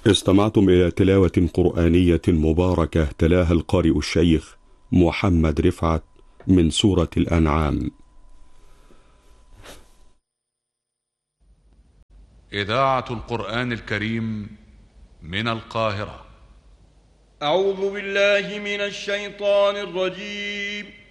استمعتم إلى تلاوة قرآنية مباركة تلاها القارئ الشيخ محمد رفعت من سورة الأنعام. إذاعة القرآن الكريم من القاهرة. أعوذ بالله من الشيطان الرجيم.